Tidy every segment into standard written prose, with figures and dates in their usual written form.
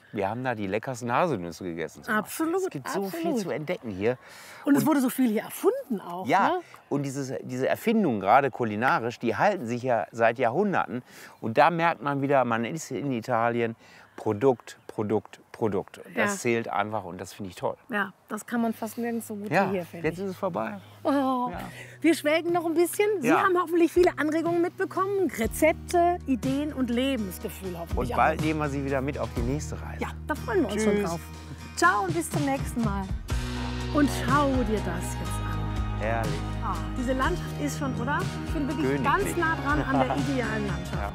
wir haben da die leckersten Haselnüsse gegessen. Absolut. Es gibt so viel zu entdecken hier. Und es wurde so viel hier erfunden auch. Ja, ne? und diese Erfindungen, gerade kulinarisch, die halten sich ja seit Jahrhunderten. Und da merkt man wieder, man ist in Italien, Produkt, Produkt, Produkt. Das zählt einfach und das finde ich toll. Ja, das kann man fast nirgends so gut Ja, wie hier, finde ich. jetzt ist es vorbei. Oh, wir schwelgen noch ein bisschen. Sie Ja. haben hoffentlich viele Anregungen mitbekommen. Rezepte, Ideen und Lebensgefühl hoffentlich Und bald auch. nehmen wir Sie wieder mit auf die nächste Reise. Ja, da freuen wir uns schon Tschüss. drauf. Ciao und bis zum nächsten Mal. Und schau dir das jetzt an. Herrlich. Ah, diese Landschaft ist schon, oder? Ich bin wirklich Königlich. ganz nah dran an der idealen Landschaft.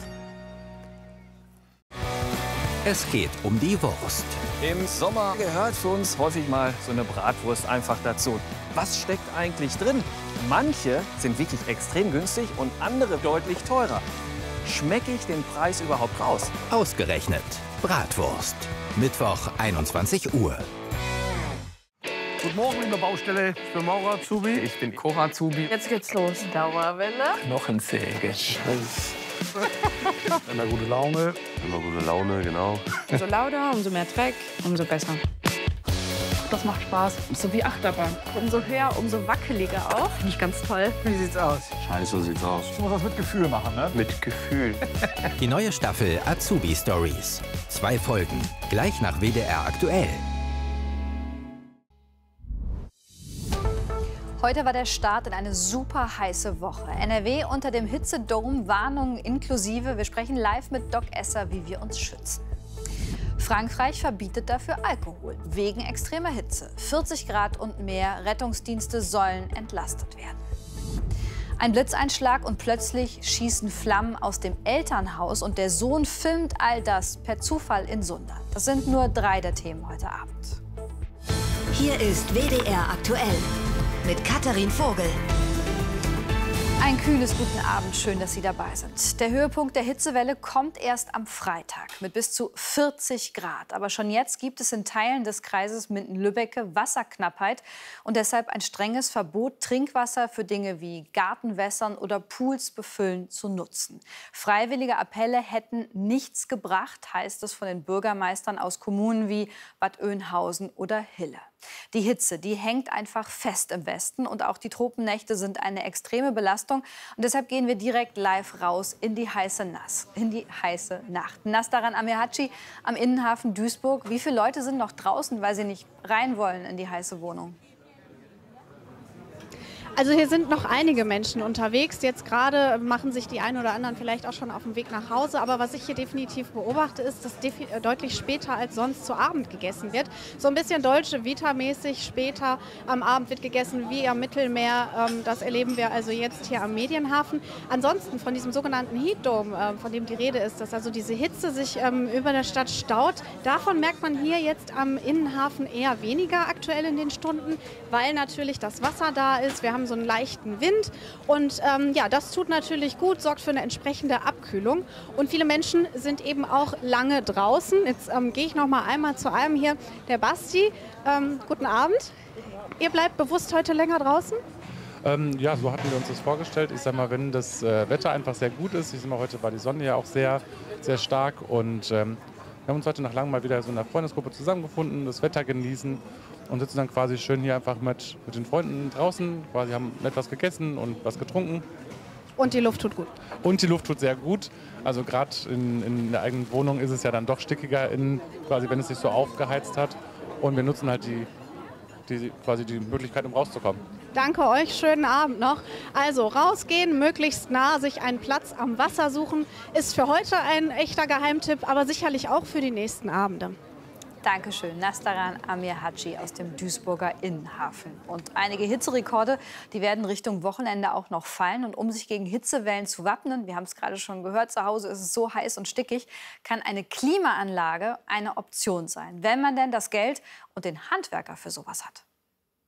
Es geht um die Wurst. Im Sommer gehört für uns häufig mal so eine Bratwurst einfach dazu. Was steckt eigentlich drin? Manche sind wirklich extrem günstig und andere deutlich teurer. Schmecke ich den Preis überhaupt raus? Ausgerechnet Bratwurst. Mittwoch 21 Uhr. Guten Morgen, liebe Baustelle. Ich bin Maurer Azubi. Ich bin Koch-Azubi. Jetzt geht's los. Dauerwelle. Knochensäge. Immer gute Laune. Immer gute Laune, genau. Umso lauter, umso mehr Dreck, umso besser. Das macht Spaß. So wie Achterbahn. Umso höher, umso wackeliger auch. Finde ich ganz toll. Wie sieht's aus? Scheiße, so sieht's aus. Ich muss das mit Gefühl machen, ne? Mit Gefühl. Die neue Staffel Azubi Stories. 2 Folgen, gleich nach WDR aktuell. Heute war der Start in eine super heiße Woche. NRW unter dem Hitzedome, Warnungen inklusive. Wir sprechen live mit Doc Esser, wie wir uns schützen. Frankreich verbietet dafür Alkohol wegen extremer Hitze. 40 Grad und mehr, Rettungsdienste sollen entlastet werden. Ein Blitzeinschlag und plötzlich schießen Flammen aus dem Elternhaus und der Sohn filmt all das per Zufall in Sundern. Das sind nur 3 der Themen heute Abend. Hier ist WDR aktuell mit Katharin Vogel. Ein kühles Guten Abend, schön, dass Sie dabei sind. Der Höhepunkt der Hitzewelle kommt erst am Freitag mit bis zu 40 Grad. Aber schon jetzt gibt es in Teilen des Kreises Minden-Lübbecke Wasserknappheit und deshalb ein strenges Verbot, Trinkwasser für Dinge wie Gartenwässern oder Pools befüllen zu nutzen. Freiwillige Appelle hätten nichts gebracht, heißt es von den Bürgermeistern aus Kommunen wie Bad Oeynhausen oder Hille. Die Hitze, die hängt einfach fest im Westen und auch die Tropennächte sind eine extreme Belastung. Und deshalb gehen wir direkt live raus in die heiße Nacht. Nastaran Amirhaci am Innenhafen Duisburg. Wie viele Leute sind noch draußen, weil sie nicht rein wollen in die heiße Wohnung? Also hier sind noch einige Menschen unterwegs. Jetzt gerade machen sich die einen oder anderen vielleicht auch schon auf dem Weg nach Hause. Aber was ich hier definitiv beobachte, ist, dass deutlich später als sonst zu Abend gegessen wird. So ein bisschen Dolce Vita-mäßig später am Abend wird gegessen wie am Mittelmeer. Das erleben wir also jetzt hier am Medienhafen. Ansonsten von diesem sogenannten Heat Dome, von dem die Rede ist, dass also diese Hitze sich über der Stadt staut. Davon merkt man hier jetzt am Innenhafen eher weniger aktuell in den Stunden, weil natürlich das Wasser da ist. Wir haben so einen leichten Wind und ja, das tut natürlich gut, sorgt für eine entsprechende Abkühlung und viele Menschen sind eben auch lange draußen. Jetzt gehe ich noch mal einmal zu einem hier, der Basti. Guten Abend. Ihr bleibt bewusst heute länger draußen? Ja, so hatten wir uns das vorgestellt. Ich sag mal, wenn das Wetter einfach sehr gut ist, ich sag mal, heute war die Sonne ja auch sehr, sehr stark und wir haben uns heute nach langem mal wieder so in einer Freundesgruppe zusammengefunden, das Wetter genießen und sitzen dann quasi schön hier einfach mit den Freunden draußen, quasi haben etwas gegessen und was getrunken. Und die Luft tut gut. Und die Luft tut sehr gut. Also gerade in der eigenen Wohnung ist es ja dann doch stickiger, quasi wenn es sich so aufgeheizt hat. Und wir nutzen halt quasi die Möglichkeit, um rauszukommen. Danke euch, schönen Abend noch. Also rausgehen, möglichst nah sich einen Platz am Wasser suchen, ist für heute ein echter Geheimtipp, aber sicherlich auch für die nächsten Abende. Dankeschön, Nastaran Amirhaci aus dem Duisburger Innenhafen. Und einige Hitzerekorde, die werden Richtung Wochenende auch noch fallen. Und um sich gegen Hitzewellen zu wappnen, wir haben es gerade schon gehört, zu Hause ist es so heiß und stickig, kann eine Klimaanlage eine Option sein, wenn man denn das Geld und den Handwerker für sowas hat.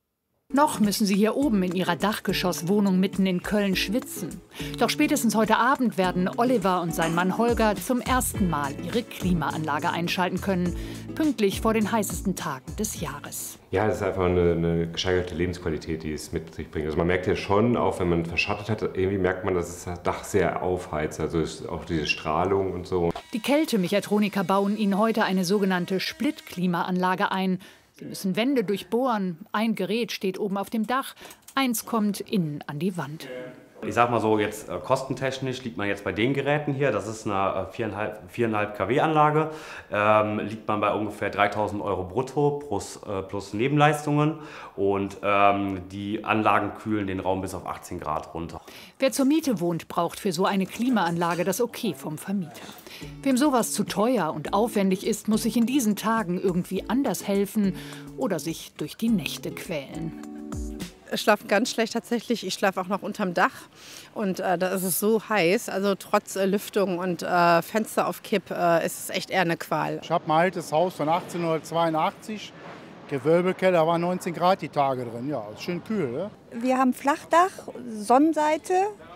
Noch müssen sie hier oben in ihrer Dachgeschosswohnung mitten in Köln schwitzen. Doch spätestens heute Abend werden Oliver und sein Mann Holger zum ersten Mal ihre Klimaanlage einschalten können. Pünktlich vor den heißesten Tagen des Jahres. Ja, das ist einfach eine gesteigerte Lebensqualität, die es mit sich bringt. Also man merkt ja schon, auch wenn man verschattet hat, irgendwie merkt man, dass das Dach sehr aufheizt. Also auch diese Strahlung und so. Die Kältemechatroniker bauen ihnen heute eine sogenannte Split-Klimaanlage ein. Sie müssen Wände durchbohren. Ein Gerät steht oben auf dem Dach, eins kommt innen an die Wand. Ich sag mal so, jetzt kostentechnisch liegt man jetzt bei den Geräten hier, das ist eine 4,5 kW Anlage, liegt man bei ungefähr 3.000 € brutto plus Nebenleistungen und die Anlagen kühlen den Raum bis auf 18 Grad runter. Wer zur Miete wohnt, braucht für so eine Klimaanlage das Okay vom Vermieter. Wem sowas zu teuer und aufwendig ist, muss sich in diesen Tagen irgendwie anders helfen oder sich durch die Nächte quälen. Ich schlafe ganz schlecht tatsächlich. Ich schlafe auch noch unterm Dach und da ist es so heiß. Also trotz Lüftung und Fenster auf Kipp ist es echt eher eine Qual. Ich habe ein altes Haus von 1882, Gewölbekeller, da waren 19 Grad die Tage drin. Ja, ist schön kühl. Ne? Wir haben Flachdach, Sonnenseite,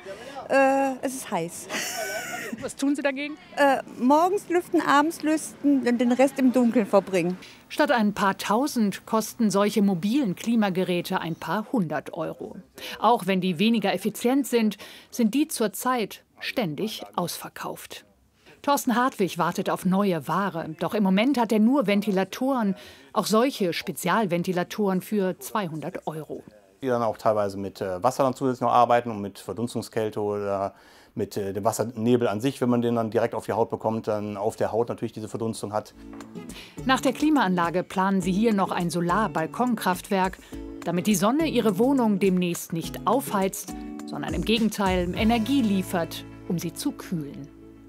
es ist heiß. Was tun Sie dagegen? Morgens lüften, abends lüften und den Rest im Dunkeln verbringen. Statt ein paar Tausend kosten solche mobilen Klimageräte ein paar 100 €. Auch wenn die weniger effizient sind, sind die zurzeit ständig ausverkauft. Thorsten Hartwig wartet auf neue Ware. Doch im Moment hat er nur Ventilatoren, auch solche Spezialventilatoren für 200 €. Die dann auch teilweise mit Wasser dann zusätzlich noch arbeiten und mit Verdunstungskälte oder mit dem Wassernebel an sich, wenn man den dann direkt auf die Haut bekommt, dann auf der Haut natürlich diese Verdunstung hat. Nach der Klimaanlage planen sie hier noch ein Solar-Balkonkraftwerk, damit die Sonne ihre Wohnung demnächst nicht aufheizt, sondern im Gegenteil Energie liefert, um sie zu kühlen.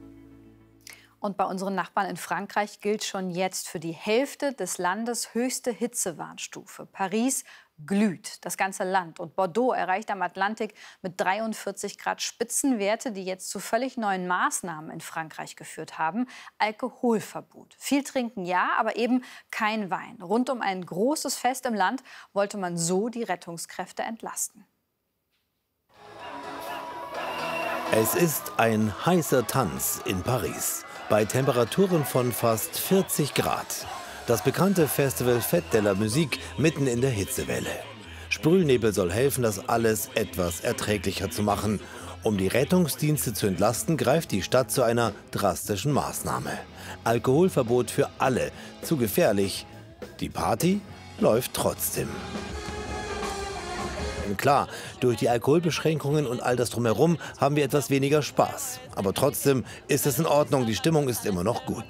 Und bei unseren Nachbarn in Frankreich gilt schon jetzt für die Hälfte des Landes höchste Hitzewarnstufe. Paris glüht, das ganze Land. Und Bordeaux erreicht am Atlantik mit 43 Grad Spitzenwerte, die jetzt zu völlig neuen Maßnahmen in Frankreich geführt haben. Alkoholverbot. Viel trinken ja, aber eben kein Wein. Rund um ein großes Fest im Land wollte man so die Rettungskräfte entlasten. Es ist ein heißer Tanz in Paris. Bei Temperaturen von fast 40 Grad. Das bekannte Festival Fête de la Musique mitten in der Hitzewelle. Sprühnebel soll helfen, das alles etwas erträglicher zu machen. Um die Rettungsdienste zu entlasten, greift die Stadt zu einer drastischen Maßnahme. Alkoholverbot für alle. Zu gefährlich. Die Party läuft trotzdem. Klar, durch die Alkoholbeschränkungen und all das Drumherum haben wir etwas weniger Spaß. Aber trotzdem ist es in Ordnung, die Stimmung ist immer noch gut.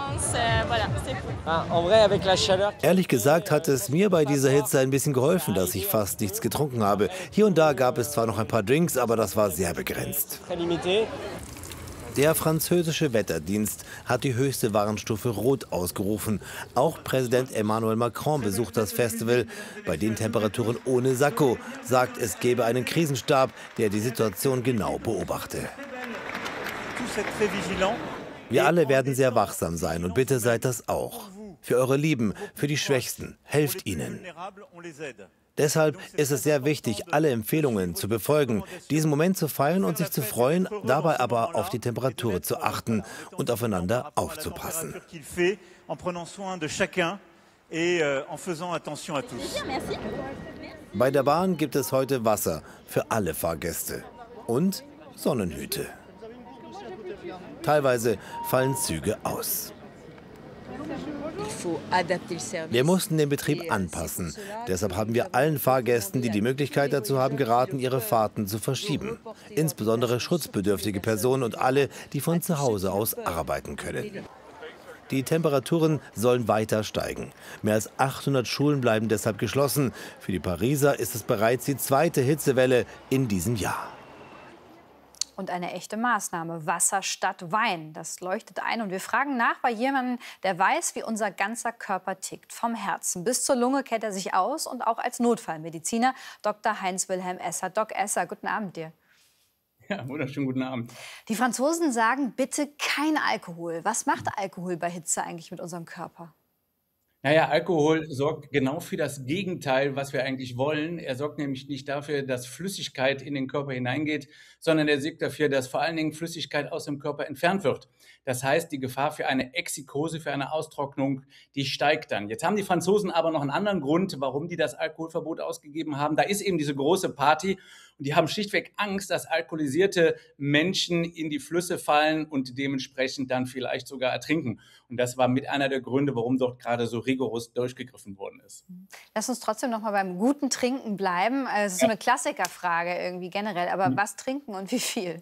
Ehrlich gesagt hat es mir bei dieser Hitze ein bisschen geholfen, dass ich fast nichts getrunken habe. Hier und da gab es zwar noch ein paar Drinks, aber das war sehr begrenzt. Der französische Wetterdienst hat die höchste Warnstufe Rot ausgerufen. Auch Präsident Emmanuel Macron besucht das Festival. Bei den Temperaturen ohne Sakko sagt, es gebe einen Krisenstab, der die Situation genau beobachte. Wir alle werden sehr wachsam sein und bitte seid das auch. Für eure Lieben, für die Schwächsten, helft ihnen. Deshalb ist es sehr wichtig, alle Empfehlungen zu befolgen, diesen Moment zu feiern und sich zu freuen, dabei aber auf die Temperatur zu achten und aufeinander aufzupassen. Bei der Bahn gibt es heute Wasser für alle Fahrgäste und Sonnenhüte. Teilweise fallen Züge aus. Wir mussten den Betrieb anpassen. Deshalb haben wir allen Fahrgästen, die die Möglichkeit dazu haben, geraten, ihre Fahrten zu verschieben. Insbesondere schutzbedürftige Personen und alle, die von zu Hause aus arbeiten können. Die Temperaturen sollen weiter steigen. Mehr als 800 Schulen bleiben deshalb geschlossen. Für die Pariser ist es bereits die zweite Hitzewelle in diesem Jahr. Und eine echte Maßnahme, Wasser statt Wein, das leuchtet ein. Und wir fragen nach bei jemandem, der weiß, wie unser ganzer Körper tickt. Vom Herzen bis zur Lunge kennt er sich aus und auch als Notfallmediziner Dr. Heinz-Wilhelm Esser. Doc Esser, guten Abend dir. Ja, wunderschönen guten Abend. Die Franzosen sagen, bitte kein Alkohol. Was macht Alkohol bei Hitze eigentlich mit unserem Körper? Naja, Alkohol sorgt genau für das Gegenteil, was wir eigentlich wollen. Er sorgt nämlich nicht dafür, dass Flüssigkeit in den Körper hineingeht, sondern er sorgt dafür, dass vor allen Dingen Flüssigkeit aus dem Körper entfernt wird. Das heißt, die Gefahr für eine Exikose, für eine Austrocknung, die steigt dann. Jetzt haben die Franzosen aber noch einen anderen Grund, warum die das Alkoholverbot ausgegeben haben. Da ist eben diese große Party und die haben schlichtweg Angst, dass alkoholisierte Menschen in die Flüsse fallen und dementsprechend dann vielleicht sogar ertrinken. Und das war mit einer der Gründe, warum dort gerade so rigoros durchgegriffen worden ist. Lass uns trotzdem noch mal beim guten Trinken bleiben. Es ist so eine Klassikerfrage irgendwie generell. Aber was trinken und wie viel?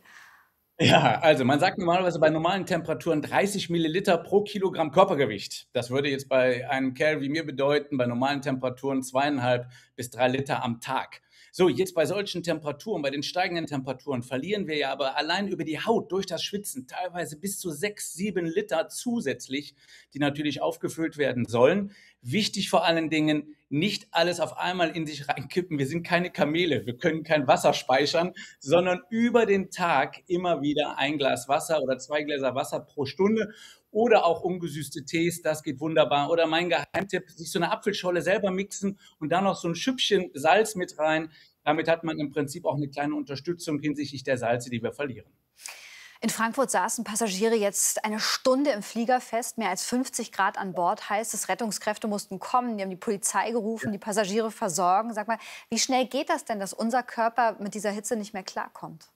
Ja, also man sagt normalerweise bei normalen Temperaturen 30 Milliliter pro Kilogramm Körpergewicht. Das würde jetzt bei einem Kerl wie mir bedeuten, bei normalen Temperaturen 2,5 bis 3 Liter am Tag. So, jetzt bei solchen Temperaturen, bei den steigenden Temperaturen, verlieren wir ja aber allein über die Haut durch das Schwitzen teilweise bis zu 6, 7 Liter zusätzlich, die natürlich aufgefüllt werden sollen. Wichtig vor allen Dingen, nicht alles auf einmal in sich reinkippen. Wir sind keine Kamele, wir können kein Wasser speichern, sondern über den Tag immer wieder ein Glas Wasser oder 2 Gläser Wasser pro Stunde. Oder auch ungesüßte Tees, das geht wunderbar. Oder mein Geheimtipp, sich so eine Apfelscholle selber mixen und dann noch so ein Schüppchen Salz mit rein. Damit hat man im Prinzip auch eine kleine Unterstützung hinsichtlich der Salze, die wir verlieren. In Frankfurt saßen Passagiere jetzt eine Stunde im Flieger fest, mehr als 50 Grad an Bord. Heißt es, Rettungskräfte mussten kommen, die haben die Polizei gerufen, die Passagiere versorgen. Sag mal, wie schnell geht das denn, dass unser Körper mit dieser Hitze nicht mehr klarkommt?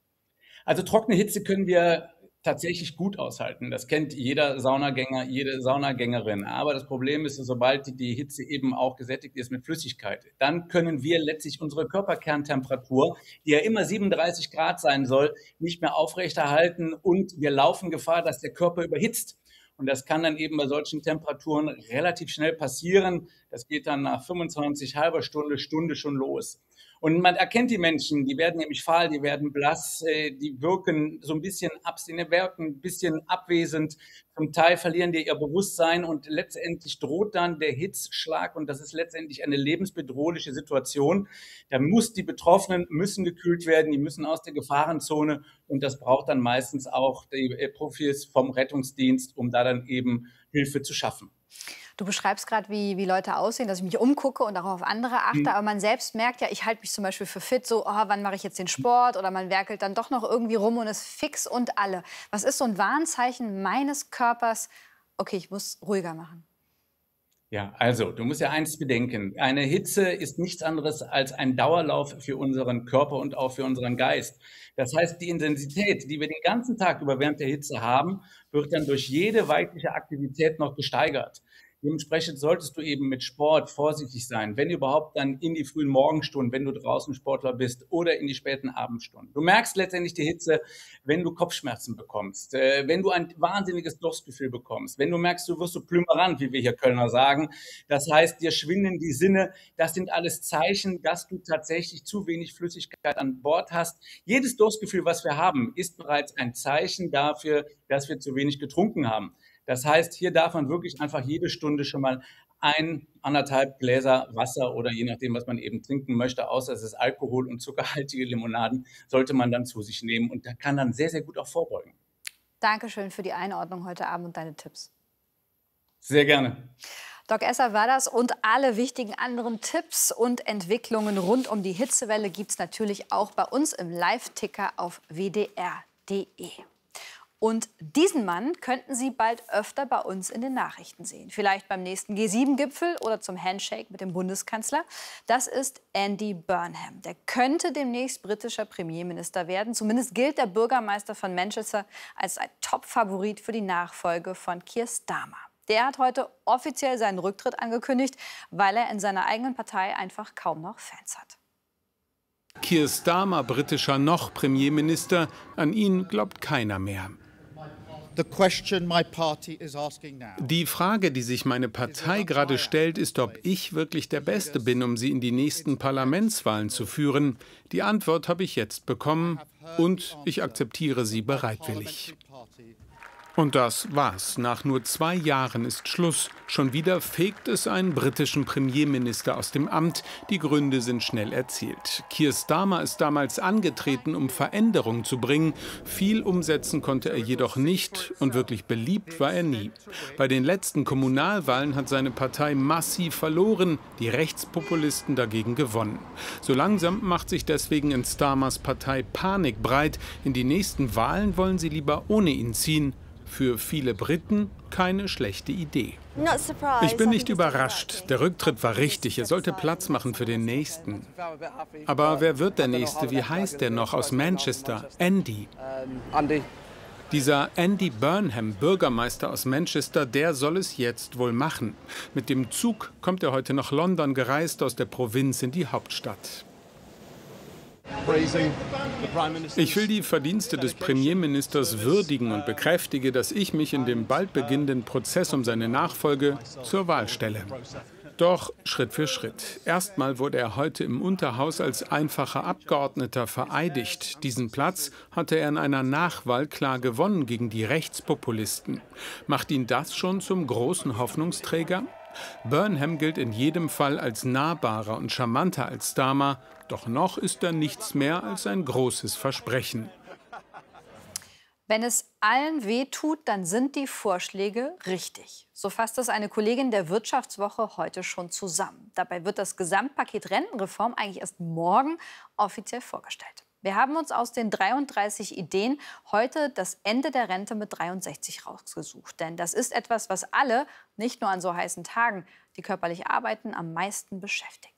Also trockene Hitze können wir tatsächlich gut aushalten. Das kennt jeder Saunagänger, jede Saunagängerin. Aber das Problem ist, sobald die Hitze eben auch gesättigt ist mit Flüssigkeit, dann können wir letztlich unsere Körperkerntemperatur, die ja immer 37 Grad sein soll, nicht mehr aufrechterhalten und wir laufen Gefahr, dass der Körper überhitzt. Und das kann dann eben bei solchen Temperaturen relativ schnell passieren. Das geht dann nach 25, halber Stunde schon los. Und man erkennt die Menschen, die werden nämlich fahl, die werden blass, die wirken so ein bisschen abstinent, wirken ein bisschen abwesend. Zum Teil verlieren die ihr Bewusstsein und letztendlich droht dann der Hitzschlag und das ist letztendlich eine lebensbedrohliche Situation. Da die Betroffenen müssen gekühlt werden, die müssen aus der Gefahrenzone und das braucht dann meistens auch die Profis vom Rettungsdienst, um da dann eben Hilfe zu schaffen. Du beschreibst gerade, wie Leute aussehen, dass ich mich umgucke und auch auf andere achte. Aber man selbst merkt ja, ich halte mich zum Beispiel für fit, so, oh, wann mache ich jetzt den Sport? Oder man werkelt dann doch noch irgendwie rum und ist fix und alle. Was ist so ein Warnzeichen meines Körpers? Okay, ich muss ruhiger machen. Ja, also, du musst ja eins bedenken. Eine Hitze ist nichts anderes als ein Dauerlauf für unseren Körper und auch für unseren Geist. Das heißt, die Intensität, die wir den ganzen Tag über während der Hitze haben, wird dann durch jede weibliche Aktivität noch gesteigert. Dementsprechend solltest du eben mit Sport vorsichtig sein, wenn überhaupt dann in die frühen Morgenstunden, wenn du draußen Sportler bist oder in die späten Abendstunden. Du merkst letztendlich die Hitze, wenn du Kopfschmerzen bekommst, wenn du ein wahnsinniges Durstgefühl bekommst, wenn du merkst, du wirst so plümerant, wie wir hier Kölner sagen. Das heißt, dir schwinden die Sinne. Das sind alles Zeichen, dass du tatsächlich zu wenig Flüssigkeit an Bord hast. Jedes Durstgefühl, was wir haben, ist bereits ein Zeichen dafür, dass wir zu wenig getrunken haben. Das heißt, hier darf man wirklich einfach jede Stunde schon mal 1,5 Gläser Wasser oder je nachdem, was man eben trinken möchte, außer es ist Alkohol und zuckerhaltige Limonaden, sollte man dann zu sich nehmen und da kann dann sehr, sehr gut auch vorbeugen. Dankeschön für die Einordnung heute Abend und deine Tipps. Sehr gerne. Doc Esser war das und alle wichtigen anderen Tipps und Entwicklungen rund um die Hitzewelle gibt es natürlich auch bei uns im Live-Ticker auf wdr.de. Und diesen Mann könnten Sie bald öfter bei uns in den Nachrichten sehen. Vielleicht beim nächsten G7-Gipfel oder zum Handshake mit dem Bundeskanzler. Das ist Andy Burnham. Der könnte demnächst britischer Premierminister werden. Zumindest gilt der Bürgermeister von Manchester als ein Top-Favorit für die Nachfolge von Keir Starmer. Der hat heute offiziell seinen Rücktritt angekündigt, weil er in seiner eigenen Partei einfach kaum noch Fans hat. Keir Starmer, britischer noch Premierminister, an ihn glaubt keiner mehr. Die Frage, die sich meine Partei gerade stellt, ist, ob ich wirklich der Beste bin, um sie in die nächsten Parlamentswahlen zu führen. Die Antwort habe ich jetzt bekommen und ich akzeptiere sie bereitwillig. Und das war's. Nach nur 2 Jahren ist Schluss. Schon wieder fegt es einen britischen Premierminister aus dem Amt. Die Gründe sind schnell erzählt. Keir Starmer ist damals angetreten, um Veränderung zu bringen. Viel umsetzen konnte er jedoch nicht und wirklich beliebt war er nie. Bei den letzten Kommunalwahlen hat seine Partei massiv verloren, die Rechtspopulisten dagegen gewonnen. So langsam macht sich deswegen in Starmers Partei Panik breit. In die nächsten Wahlen wollen sie lieber ohne ihn ziehen. Für viele Briten keine schlechte Idee. Ich bin nicht überrascht. Der Rücktritt war richtig. Er sollte Platz machen für den Nächsten. Aber wer wird der Nächste? Wie heißt der noch aus Manchester? Andy. Dieser Andy Burnham, Bürgermeister aus Manchester, der soll es jetzt wohl machen. Mit dem Zug kommt er heute nach London gereist, aus der Provinz in die Hauptstadt. Ich will die Verdienste des Premierministers würdigen und bekräftige, dass ich mich in dem bald beginnenden Prozess um seine Nachfolge zur Wahl stelle. Doch Schritt für Schritt. Erstmal wurde er heute im Unterhaus als einfacher Abgeordneter vereidigt. Diesen Platz hatte er in einer Nachwahl klar gewonnen gegen die Rechtspopulisten. Macht ihn das schon zum großen Hoffnungsträger? Burnham gilt in jedem Fall als nahbarer und charmanter als Starmer. Doch noch ist er nichts mehr als ein großes Versprechen. Wenn es allen wehtut, dann sind die Vorschläge richtig. So fasst es eine Kollegin der Wirtschaftswoche heute schon zusammen. Dabei wird das Gesamtpaket Rentenreform eigentlich erst morgen offiziell vorgestellt. Wir haben uns aus den 33 Ideen heute das Ende der Rente mit 63 rausgesucht. Denn das ist etwas, was alle, nicht nur an so heißen Tagen, die körperlich arbeiten, am meisten beschäftigt.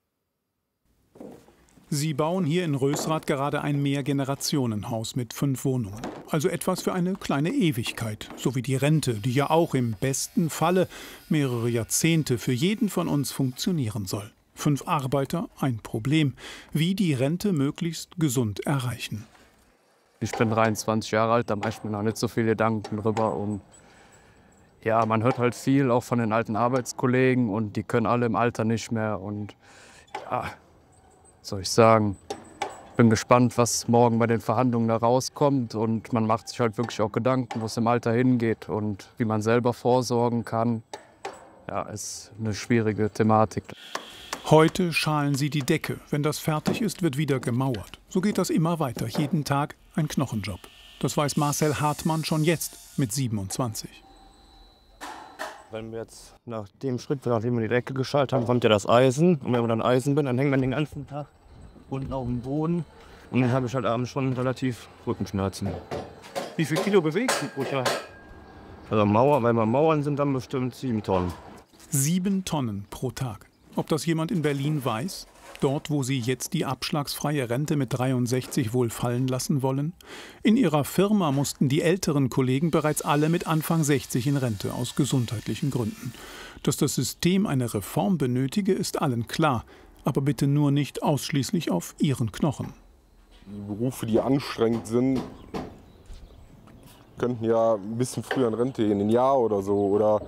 Sie bauen hier in Rösrath gerade ein Mehrgenerationenhaus mit 5 Wohnungen. Also etwas für eine kleine Ewigkeit, so wie die Rente, die ja auch im besten Falle mehrere Jahrzehnte für jeden von uns funktionieren soll. 5 Arbeiter, ein Problem. Wie die Rente möglichst gesund erreichen. Ich bin 23 Jahre alt, da mache ich mir noch nicht so viele Gedanken drüber. Und ja, man hört halt viel auch von den alten Arbeitskollegen und die können alle im Alter nicht mehr. Und ja, soll ich sagen, ich bin gespannt, was morgen bei den Verhandlungen da rauskommt. Und man macht sich halt wirklich auch Gedanken, wo es im Alter hingeht und wie man selber vorsorgen kann. Ja, ist eine schwierige Thematik. Heute schalen sie die Decke. Wenn das fertig ist, wird wieder gemauert. So geht das immer weiter. Jeden Tag ein Knochenjob. Das weiß Marcel Hartmann schon jetzt mit 27. Wenn wir jetzt nach dem Schritt, nachdem wir die Decke geschaltet haben, kommt ja das Eisen. Und wenn wir dann Eisen bin, dann hängt man den ganzen Tag unten auf dem Boden. Und dann habe ich halt abends schon relativ Rückenschmerzen. Wie viel Kilo bewegst du pro Tag? Also Mauer, weil wir Mauern sind, dann bestimmt 7 Tonnen. 7 Tonnen pro Tag. Ob das jemand in Berlin weiß? Dort, wo sie jetzt die abschlagsfreie Rente mit 63 wohl fallen lassen wollen? In ihrer Firma mussten die älteren Kollegen bereits alle mit Anfang 60 in Rente, aus gesundheitlichen Gründen. Dass das System eine Reform benötige, ist allen klar. Aber bitte nur nicht ausschließlich auf ihren Knochen. Die Berufe, die anstrengend sind, könnten ja ein bisschen früher in Rente gehen, ein Jahr oder so. Oder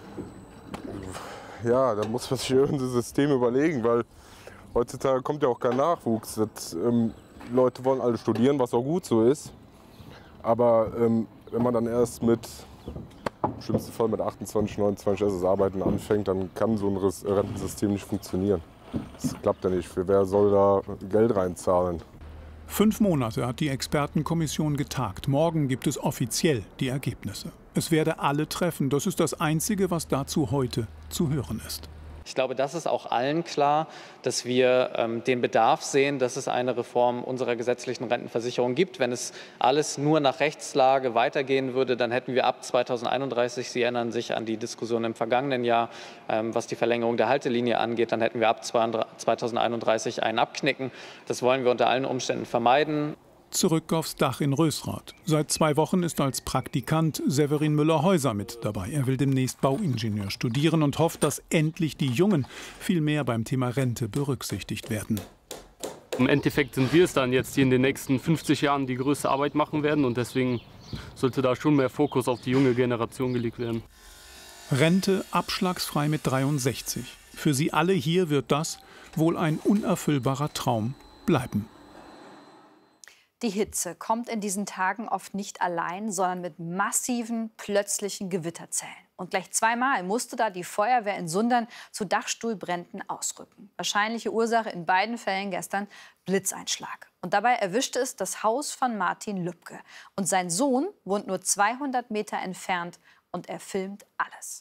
ja, da muss man sich irgendein System überlegen, weil heutzutage kommt ja auch kein Nachwuchs. Leute wollen alle studieren, was auch gut so ist. Aber wenn man dann erst im schlimmsten Fall mit 28, 29 erst das Arbeiten anfängt, dann kann so ein Rentensystem nicht funktionieren. Das klappt ja nicht. Wer soll da Geld reinzahlen? 5 Monate hat die Expertenkommission getagt. Morgen gibt es offiziell die Ergebnisse. Es werde alle treffen. Das ist das Einzige, was dazu heute zu hören ist. Ich glaube, das ist auch allen klar, dass wir den Bedarf sehen, dass es eine Reform unserer gesetzlichen Rentenversicherung gibt. Wenn es alles nur nach Rechtslage weitergehen würde, dann hätten wir ab 2031, Sie erinnern sich an die Diskussion im vergangenen Jahr, was die Verlängerung der Haltelinie angeht, dann hätten wir ab 2031 ein Abknicken. Das wollen wir unter allen Umständen vermeiden. Zurück aufs Dach in Rösrath. Seit 2 Wochen ist als Praktikant Severin Müller-Häuser mit dabei. Er will demnächst Bauingenieur studieren und hofft, dass endlich die Jungen viel mehr beim Thema Rente berücksichtigt werden. Im Endeffekt sind wir es dann jetzt, die in den nächsten 50 Jahren die größte Arbeit machen werden. Und deswegen sollte da schon mehr Fokus auf die junge Generation gelegt werden. Rente abschlagsfrei mit 63. Für sie alle hier wird das wohl ein unerfüllbarer Traum bleiben. Die Hitze kommt in diesen Tagen oft nicht allein, sondern mit massiven, plötzlichen Gewitterzellen. Und gleich zweimal musste da die Feuerwehr in Sundern zu Dachstuhlbränden ausrücken. Wahrscheinliche Ursache in beiden Fällen gestern Blitzeinschlag. Und dabei erwischte es das Haus von Martin Lübcke. Und sein Sohn wohnt nur 200 Meter entfernt und er filmt alles.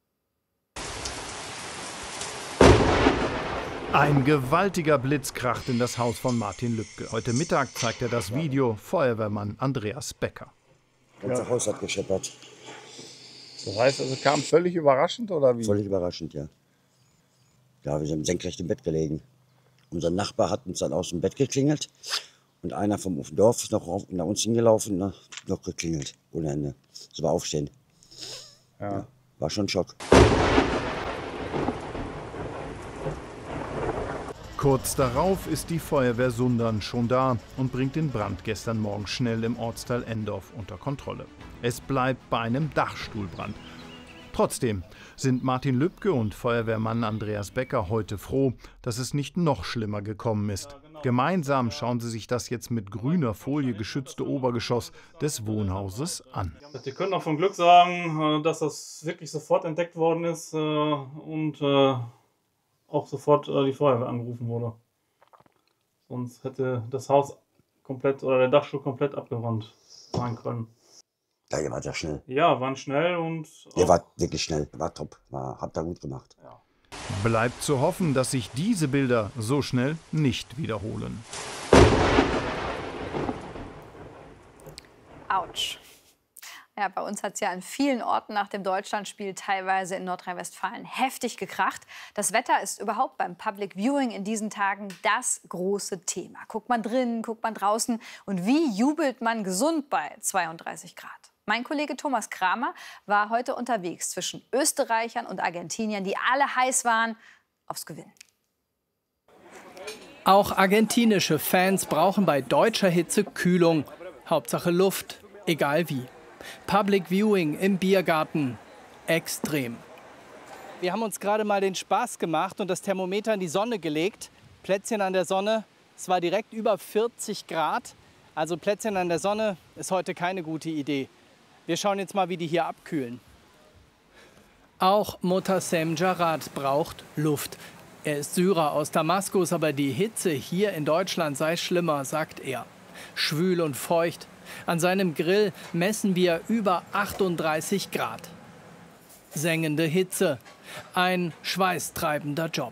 Ein gewaltiger Blitz kracht in das Haus von Martin Lübcke. Heute Mittag zeigt er das Video Feuerwehrmann Andreas Becker. Das ganze Haus hat gescheppert. Das heißt, es kam völlig überraschend, oder wie? Völlig überraschend, ja. Ja, wir sind senkrecht im Bett gelegen. Unser Nachbar hat uns dann aus dem Bett geklingelt. Und einer vom Dorf ist noch nach uns hingelaufen, noch geklingelt. Ohne Ende. Das war Aufstehen. Ja. War schon ein Schock. Kurz darauf ist die Feuerwehr Sundern schon da und bringt den Brand gestern Morgen schnell im Ortsteil Endorf unter Kontrolle. Es bleibt bei einem Dachstuhlbrand. Trotzdem sind Martin Lübcke und Feuerwehrmann Andreas Becker heute froh, dass es nicht noch schlimmer gekommen ist. Gemeinsam schauen sie sich das jetzt mit grüner Folie geschützte Obergeschoss des Wohnhauses an. Wir können auch von Glück sagen, dass das wirklich sofort entdeckt worden ist und auch sofort die Feuerwehr angerufen wurde. Sonst hätte das Haus komplett oder der Dachstuhl komplett abgebrannt sein können. Ja, ihr wart ja schnell. Ja, waren schnell und... Ihr wart wirklich schnell, war top, habt ihr gut gemacht. Ja. Bleibt zu hoffen, dass sich diese Bilder so schnell nicht wiederholen. Autsch. Ja, bei uns hat es ja an vielen Orten nach dem Deutschlandspiel, teilweise in Nordrhein-Westfalen, heftig gekracht. Das Wetter ist überhaupt beim Public Viewing in diesen Tagen das große Thema. Guckt man drinnen, guckt man draußen und wie jubelt man gesund bei 32 Grad? Mein Kollege Thomas Kramer war heute unterwegs zwischen Österreichern und Argentiniern, die alle heiß waren aufs Gewinnen. Auch argentinische Fans brauchen bei deutscher Hitze Kühlung. Hauptsache Luft, egal wie. Public Viewing im Biergarten, extrem. Wir haben uns gerade mal den Spaß gemacht und das Thermometer in die Sonne gelegt. Plätzchen an der Sonne, es war direkt über 40 Grad. Also Plätzchen an der Sonne ist heute keine gute Idee. Wir schauen jetzt mal, wie die hier abkühlen. Auch Motassem Jarad braucht Luft. Er ist Syrer aus Damaskus, aber die Hitze hier in Deutschland sei schlimmer, sagt er. Schwül und feucht. An seinem Grill messen wir über 38 Grad. Sengende Hitze. Ein schweißtreibender Job.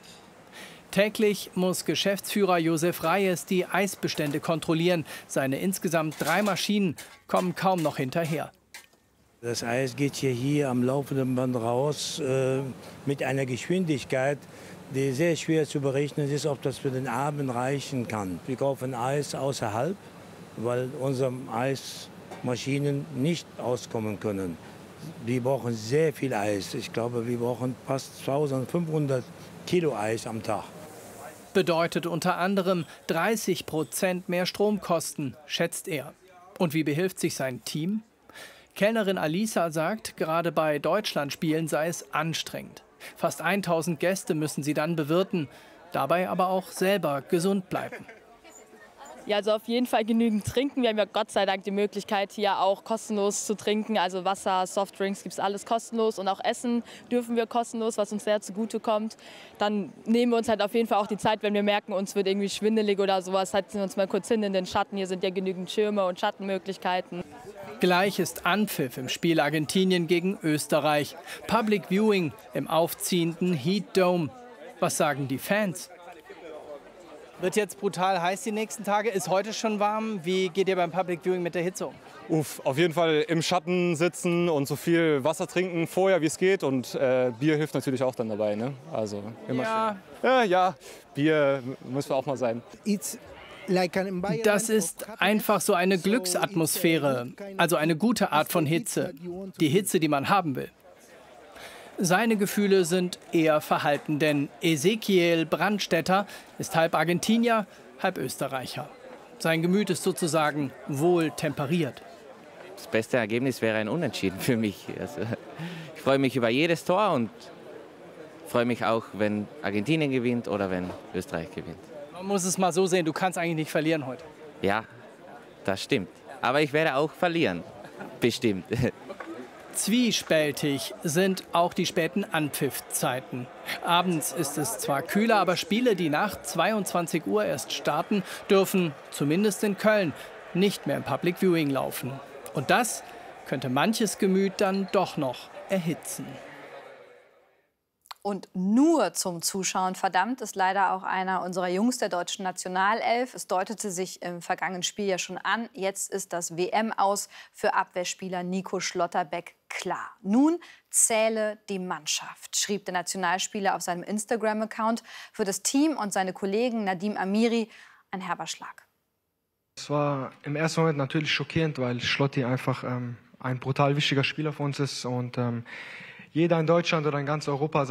Täglich muss Geschäftsführer Josef Reyes die Eisbestände kontrollieren. Seine insgesamt 3 Maschinen kommen kaum noch hinterher. Das Eis geht hier am laufenden Band raus mit einer Geschwindigkeit, die sehr schwer zu berechnen ist, ob das für den Abend reichen kann. Wir kaufen Eis außerhalb, weil unsere Eismaschinen nicht auskommen können. Die brauchen sehr viel Eis. Ich glaube, wir brauchen fast 1500 Kilo Eis am Tag. Bedeutet unter anderem 30% mehr Stromkosten, schätzt er. Und wie behilft sich sein Team? Kellnerin Alisa sagt, gerade bei Deutschlandspielen sei es anstrengend. Fast 1000 Gäste müssen sie dann bewirten, dabei aber auch selber gesund bleiben. Ja, also auf jeden Fall genügend trinken. Wir haben ja Gott sei Dank die Möglichkeit, hier auch kostenlos zu trinken. Also Wasser, Softdrinks, gibt es alles kostenlos. Und auch Essen dürfen wir kostenlos, was uns sehr zugute kommt. Dann nehmen wir uns halt auf jeden Fall auch die Zeit, wenn wir merken, uns wird irgendwie schwindelig oder sowas, setzen wir uns mal kurz hin in den Schatten. Hier sind ja genügend Schirme und Schattenmöglichkeiten. Gleich ist Anpfiff im Spiel Argentinien gegen Österreich. Public Viewing im aufziehenden Heat Dome. Was sagen die Fans? Wird jetzt brutal heiß die nächsten Tage, ist heute schon warm. Wie geht ihr beim Public Viewing mit der Hitze um? Auf jeden Fall im Schatten sitzen und so viel Wasser trinken vorher, wie es geht. Und Bier hilft natürlich auch dann dabei. Ne? Also immer ja, Bier muss auch mal sein. Das ist einfach so eine Glücksatmosphäre, also eine gute Art von Hitze. Die Hitze, die man haben will. Seine Gefühle sind eher verhalten, denn Ezekiel Brandstätter ist halb Argentinier, halb Österreicher. Sein Gemüt ist sozusagen wohl temperiert. Das beste Ergebnis wäre ein Unentschieden für mich. Also, ich freue mich über jedes Tor und freue mich auch, wenn Argentinien gewinnt oder wenn Österreich gewinnt. Man muss es mal so sehen, du kannst eigentlich nicht verlieren heute. Ja, Das stimmt. Aber ich werde auch verlieren. Bestimmt. Zwiespältig sind auch die späten Anpfiffzeiten. Abends ist es zwar kühler, aber Spiele, die nach 22 Uhr erst starten, dürfen, zumindest in Köln, nicht mehr im Public Viewing laufen. Und das könnte manches Gemüt dann doch noch erhitzen. Und nur zum Zuschauen verdammt ist leider auch einer unserer Jungs der deutschen Nationalelf. Es deutete sich im vergangenen Spiel ja schon an. Jetzt ist das WM-Aus für Abwehrspieler Nico Schlotterbeck klar. Nun zähle die Mannschaft, schrieb der Nationalspieler auf seinem Instagram-Account. Für das Team und seine Kollegen Nadim Amiri ein herber Schlag. Es war im ersten Moment natürlich schockierend, weil Schlotti einfach ein brutal wichtiger Spieler für uns ist. Und jeder in Deutschland oder in ganz Europa